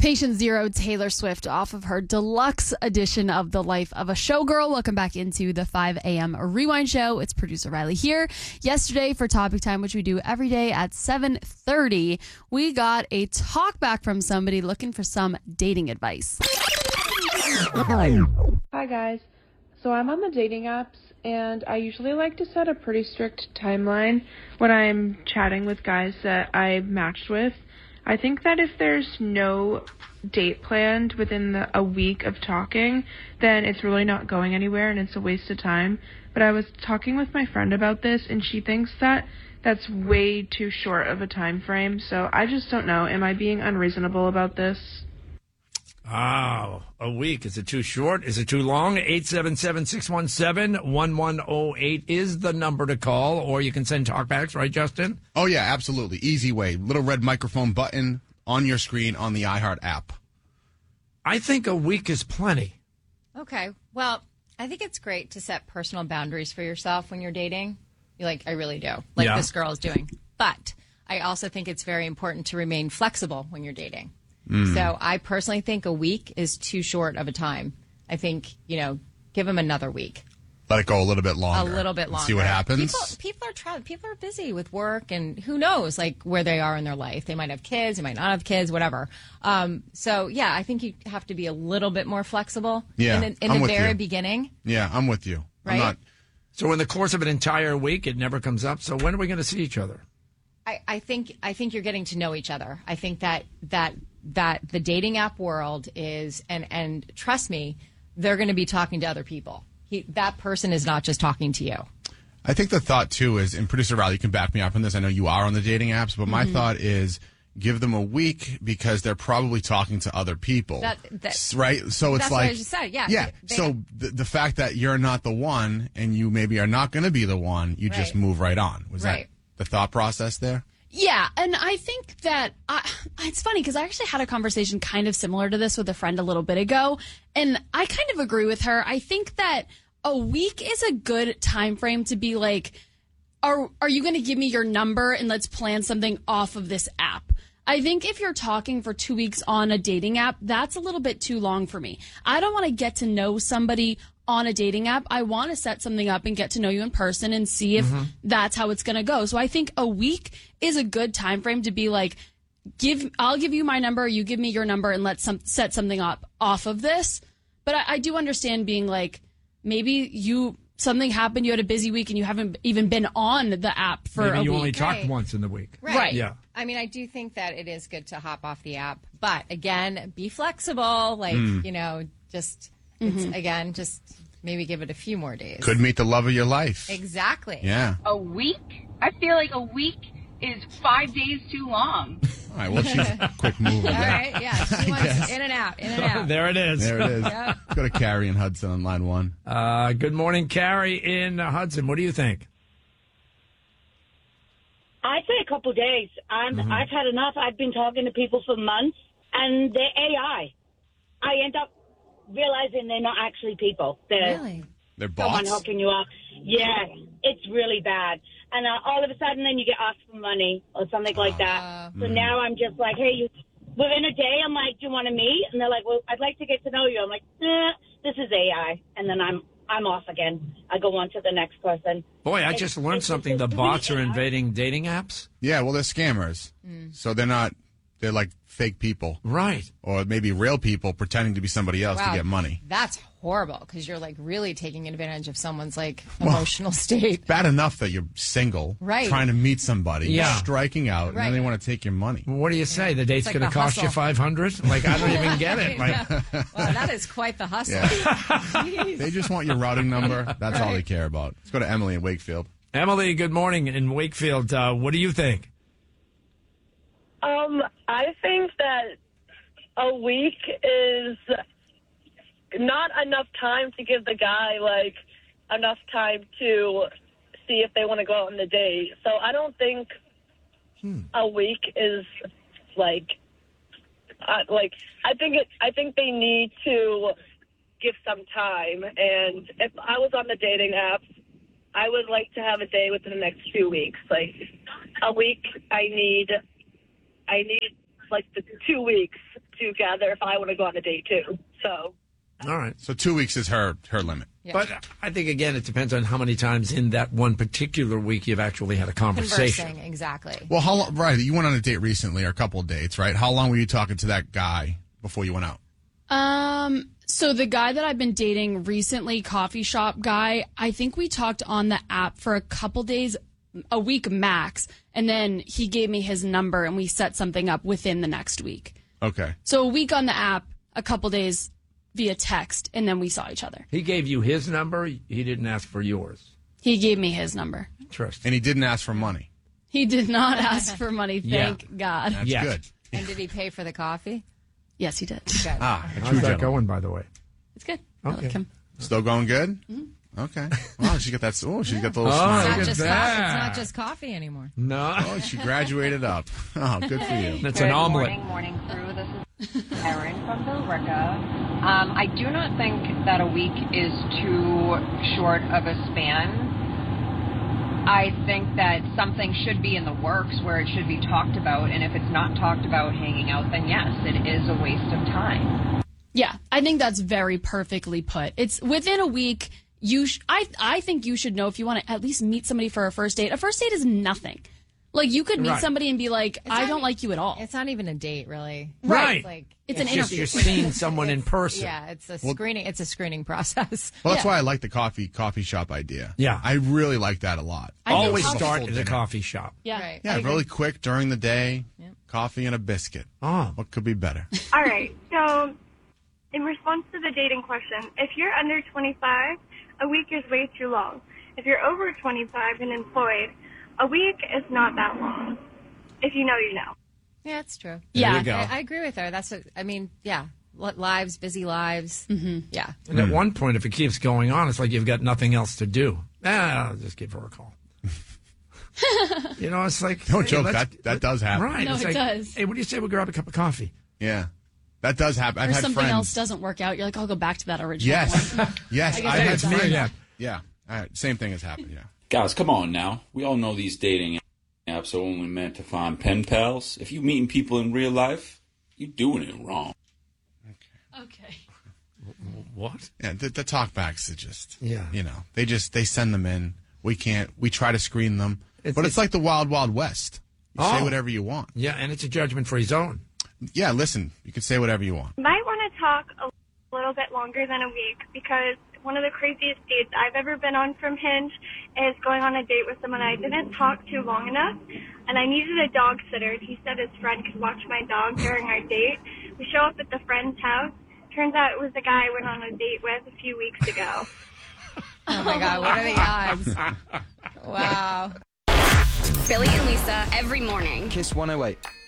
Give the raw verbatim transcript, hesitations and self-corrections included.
Patient Zero, Taylor Swift, off of her deluxe edition of The Life of a Showgirl. Welcome back into the five a.m. Rewind Show. It's producer Riley here. Yesterday for Topic Time, which we do every day at seven thirty, we got a talk back from somebody looking for some dating advice. Hi guys. So I'm on the dating apps, and I usually like to set a pretty strict timeline when I'm chatting with guys that I matched with. I think that if there's no date planned within the, a week of talking, then it's really not going anywhere and it's a waste of time. But I was talking with my friend about this, and she thinks that that's way too short of a time frame. So I just don't know. Am I being unreasonable about this? Oh, a week. Is it too short? Is it too long? eight seven seven, six one seven, one one zero eight is the number to call, or you can send talkbacks, right, Justin? Oh, yeah, absolutely. Easy way. Little red microphone button on your screen on the iHeart app. I think a week is plenty. Okay. Well, I think it's great to set personal boundaries for yourself when you're dating. You're like, I really do. Like Yeah. this girl is doing. But I also think it's very important to remain flexible when you're dating. Mm. So I personally think a week is too short of a time. I think, you know, give them another week. Let it go a little bit longer. A little bit longer. See what happens. People, people are trying. People are busy with work, and who knows, like where they are in their life. They might have kids. They might not have kids. Whatever. Um, so yeah, I think you have to be a little bit more flexible. Yeah, in the, in I'm the with very you. beginning. Yeah, I'm with you. Right? I'm not. So in the course of an entire week, it never comes up. So when are we going to see each other? I, I think I think you're getting to know each other. I think that that that the dating app world is, and and trust me, they're going to be talking to other people. He, that person is not just talking to you. I think the thought, too, is, and producer Riley, you can back me up on this. I know you are on the dating apps, but my Mm-hmm. thought is give them a week because they're probably talking to other people. That- that- S- right? So it's that's what like. I just said, yeah. Yeah. They- they- so the, the fact that you're not the one and you maybe are not going to be the one, you just Right. move right on. Was Right. that the thought process there? Yeah, and I think that I, it's funny because I actually had a conversation kind of similar to this with a friend a little bit ago, and I kind of agree with her. I think that a week is a good time frame to be like, are are you going to give me your number and let's plan something off of this app? I think if you're talking for two weeks on a dating app, that's a little bit too long for me. I don't want to get to know somebody on a dating app. I want to set something up and get to know you in person and see if Mm-hmm. that's how it's going to go. So I think a week is a good time frame to be like, give, I'll give you my number, you give me your number, and let's some, set something up off of this. But I, I do understand being like, maybe you something happened, you had a busy week, and you haven't even been on the app for Maybe a you week. only talked Right. once in the week. Right. Yeah. I mean, I do think that it is good to hop off the app, but again, be flexible. Like Mm. you know, just it's, again, just maybe give it a few more days. Could meet the love of your life. Exactly. Yeah. A week? I feel like a week is five days too long. All right. Well, she's a quick mover. All there. right. Yeah. She wants in and out. In and out. There it is. There it is. Yep. Let's go to Carrie and Hudson on line one. Uh, good morning, Carrie in Hudson. What do you think? I'd say a couple days. I'm, Mm-hmm. I've had enough. I've been talking to people for months, and they're A I. I end up realizing they're not actually people. They're Really? They're someone bots. hooking you up. Yeah, it's really bad. And uh, all of a sudden, then you get asked for money or something like that. So now I'm just like, hey, you. Within a day, I'm like, do you want to meet? And they're like, well, I'd like to get to know you. I'm like, eh, this is A I. And then I'm I'm off again. I go on to the next person. Boy, I just learned something. The bots are invading dating apps. Yeah, well, they're scammers. So they're not, they're like fake people. Right. Or maybe real people pretending to be somebody else Wow. to get money. That's horrible because you're like really taking advantage of someone's like emotional state. Bad enough that you're single, Right. trying to meet somebody, Yeah. striking out, and Right. then they want to take your money. What do you say? The date's like going to the cost you hustle. five hundred? Like, I don't even get it. Like, Wow, that is quite the hustle. Yeah. Jeez. They just want your routing number. That's all they care about. Let's go to Emily in Wakefield. Emily, good morning in Wakefield. Uh, what do you think? Um, I think that a week is not enough time to give the guy, like, enough time to see if they want to go out on the date. So I don't think a week is, like, uh, like, I think it, I think they need to give some time. And if I was on the dating apps, I would like to have a day within the next few weeks. Like, a week, I need, I need, like, the two weeks together if I want to go on a date too. So. All right. So two weeks is her her limit. Yeah. But I think, again, it depends on how many times in that one particular week you've actually had a conversation. Conversing, exactly. Well, how long, right? You went on a date recently, or a couple of dates, right? How long were you talking to that guy before you went out? Um, so the guy that I've been dating recently, coffee shop guy, I think we talked on the app for a couple days, a week max, and then he gave me his number and we set something up within the next week. Okay. So a week on the app, a couple days via text, and then we saw each other. He gave you his number. He didn't ask for yours. He gave me his number. Interesting. And he didn't ask for money. He did not ask for money, thank Yeah. God. That's Yes. good. And did he pay for the coffee? Yes, he did. Good. Ah, a How's true that gentleman. going, by the way? It's good. I Okay. like him. Still going good? Mm-hmm. Okay. Wow, she got that. Oh, she got the little Oh, smile. It's look not, at just that. coffee, it's not just coffee anymore. No. Oh, she graduated up. Oh, good for you. That's an omelet. Morning, morning crew. This is Erin from Billerica. Um, I do not think that a week is too short of a span. I think that something should be in the works where it should be talked about, and if it's not talked about hanging out, then yes, it is a waste of time. Yeah, I think that's very perfectly put. It's within a week. You, sh- I, I think you should know if you want to at least meet somebody for a first date. A first date is nothing. Like you could meet Right. somebody and be like, It's I not don't e- like you at all. It's not even a date, really. Right. Like It's an It's just interview. you're seeing someone in person. Yeah, it's a screening. It's a screening process. Well, that's Yeah. why I like the coffee coffee shop idea. Yeah. I really like that a lot. I think Always coffee- start Full at a dinner. coffee shop. Yeah, Right. Yeah, I agree. really quick during the day. Coffee and a biscuit. Oh. What could be better? All right. So, in response to the dating question, if you're under twenty-five, a week is way too long. If you're over twenty-five and employed, a week is not that long. If you know, you know. Yeah, it's true. Yeah. you go. I, I agree with her. That's. What, I mean, yeah, Li- lives, busy lives. Mm-hmm. Yeah. And at one point, if it keeps going on, it's like you've got nothing else to do. Ah, I'll just give her a call. You know, it's like Don't hey, joke. let's- That that does happen. Right. No, it's it like, does. Hey, what do you say we grab a cup of coffee? Yeah, that does happen. I've Or had something friends. else doesn't work out. You're like, I'll go back to that original Yes, one. yes. I guess I've I had did that. friends. Yeah. Yeah, All right, same thing has happened. Yeah. Guys, come on now. We all know these dating apps are only meant to find pen pals. If you're meeting people in real life, you're doing it wrong. Okay. What? Yeah, the, the talkbacks are just, Yeah. you know, they just, they send them in. We can't, we try to screen them. It's- but it's, it's- like the Wild Wild West. You Oh. say whatever you want. Yeah, and it's a judgment-free zone. Yeah, listen, you can say whatever you want. Might want to talk a little bit longer than a week because one of the craziest dates I've ever been on from Hinge is going on a date with someone I didn't talk to long enough, and I needed a dog sitter, and he said his friend could watch my dog during our date. We show up at the friend's house. Turns out it was the guy I went on a date with a few weeks ago. Oh my God, what are the odds? Wow. Billy and Lisa every morning. Kiss one oh eight.